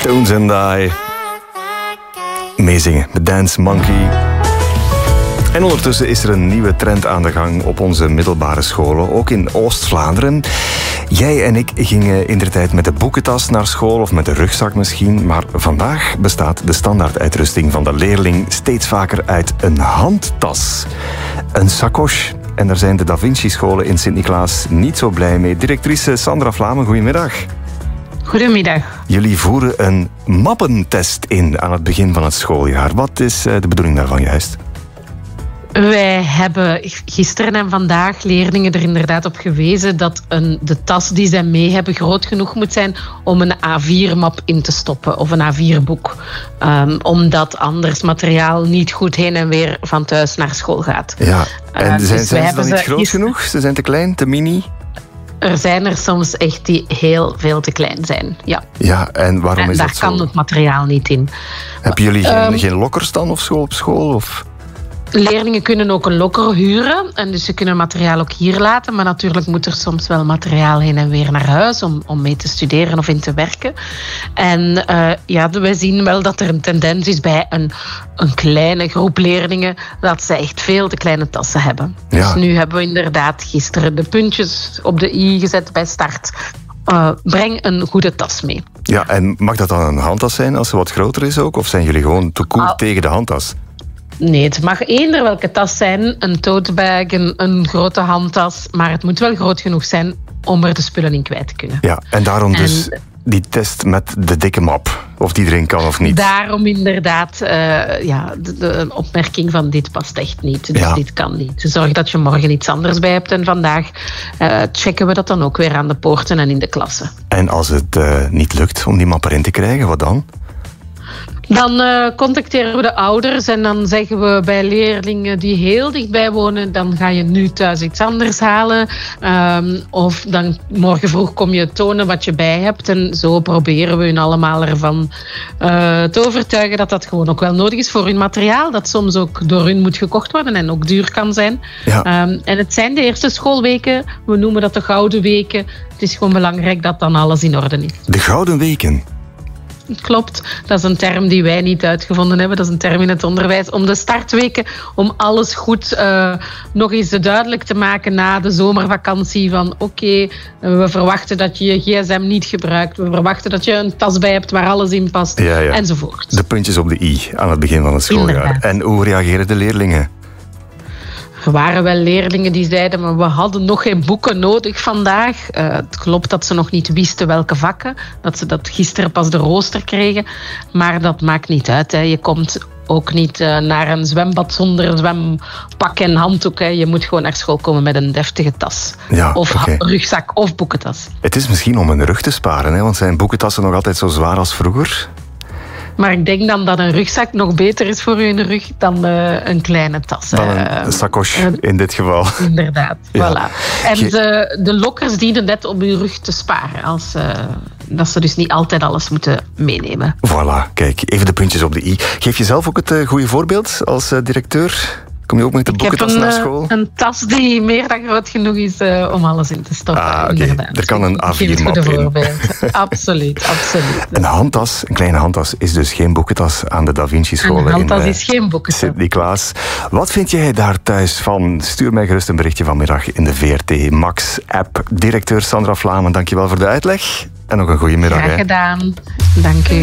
Tones and I. Meezingen met Dance Monkey. En ondertussen is er een nieuwe trend aan de gang op onze middelbare scholen, ook in Oost-Vlaanderen. Jij en ik gingen indertijd met de boekentas naar school of met de rugzak misschien, maar vandaag bestaat de standaarduitrusting van de leerling steeds vaker uit een handtas. Een sacoche. En daar zijn de Da Vinci-scholen in Sint-Niklaas niet zo blij mee. Directrice Sandra Vlamen, goedemiddag. Goedemiddag. Jullie voeren een mappentest in aan het begin van het schooljaar. Wat is de bedoeling daarvan juist? Wij hebben gisteren en vandaag leerlingen er inderdaad op gewezen dat de tas die zij mee hebben groot genoeg moet zijn om een A4-map in te stoppen of een A4-boek. Omdat anders materiaal niet goed heen en weer van thuis naar school gaat. Ja, en zijn dus ze dan niet groot genoeg? Ze zijn te klein, te mini? Er zijn er soms echt die heel veel te klein zijn, ja. Ja, en waarom is dat zo? Daar kan het materiaal niet in. Hebben jullie geen lokkers dan of zo op school? Of? Leerlingen kunnen ook een lokker huren en dus ze kunnen materiaal ook hier laten, maar natuurlijk moet er soms wel materiaal heen en weer naar huis om mee te studeren of in te werken. En wij zien wel dat er een tendens is bij een kleine groep leerlingen dat ze echt veel te kleine tassen hebben. Ja. Dus nu hebben we inderdaad gisteren de puntjes op de i gezet bij start. Breng een goede tas mee. Ja, en mag dat dan een handtas zijn als ze wat groter is ook? Of zijn jullie gewoon te koel tegen de handtas? Nee, het mag eender welke tas zijn. Een totebag, een grote handtas. Maar het moet wel groot genoeg zijn om er de spullen in kwijt te kunnen. Ja, en daarom dus die test met de dikke map. Of die erin kan of niet. Daarom inderdaad, de opmerking van dit past echt niet. Dus dit kan niet. Zorg dat je morgen iets anders bij hebt. En vandaag checken we dat dan ook weer aan de poorten en in de klassen. En als het niet lukt om die map erin te krijgen, wat dan? Dan contacteren we de ouders en dan zeggen we bij leerlingen die heel dichtbij wonen, dan ga je nu thuis iets anders halen. Of dan morgen vroeg kom je tonen wat je bij hebt. En zo proberen we hun allemaal ervan te overtuigen dat dat gewoon ook wel nodig is voor hun materiaal. Dat soms ook door hun moet gekocht worden en ook duur kan zijn. Ja. En het zijn de eerste schoolweken. We noemen dat de gouden weken. Het is gewoon belangrijk dat dan alles in orde is. De gouden weken? Klopt, dat is een term die wij niet uitgevonden hebben. Dat is een term in het onderwijs. Om de startweken, om alles goed nog eens duidelijk te maken na de zomervakantie. Van oké, we verwachten dat je je gsm niet gebruikt. We verwachten dat je een tas bij hebt waar alles in past. Enzovoort. De puntjes op de i aan het begin van het schooljaar. Inderdaad. En hoe reageren de leerlingen? Er waren wel leerlingen die zeiden, maar we hadden nog geen boeken nodig vandaag. Het klopt dat ze nog niet wisten welke vakken. Dat ze dat gisteren pas de rooster kregen. Maar dat maakt niet uit. Hè. Je komt ook niet naar een zwembad zonder zwempak en handdoek. Hè. Je moet gewoon naar school komen met een deftige tas. Ja, of rugzak of boekentas. Het is misschien om een rug te sparen, hè? Want zijn boekentassen nog altijd zo zwaar als vroeger? Maar ik denk dan dat een rugzak nog beter is voor je rug dan een kleine tas. Dan een sacoche in dit geval. Inderdaad, voilà. En de lokkers dienen net om je rug te sparen. Dat ze dus niet altijd alles moeten meenemen. Voilà, kijk, even de puntjes op de i. Geef je zelf ook het goede voorbeeld als directeur? Kom je ook met de boekentas naar school? Ik heb een tas die meer dan groot genoeg is om alles in te stoppen. Inderdaad. Er kan een A4-map in. Absoluut. Een kleine handtas, is dus geen boekentas aan de Da Vinci-scholen. Een handtas is geen boekentas. Sint-Niklaas. Wat vind jij daar thuis van? Stuur mij gerust een berichtje vanmiddag in de VRT Max-app. Directeur Sandra Vlamen, dankjewel voor de uitleg. En nog een goede middag. Graag gedaan. Dank u.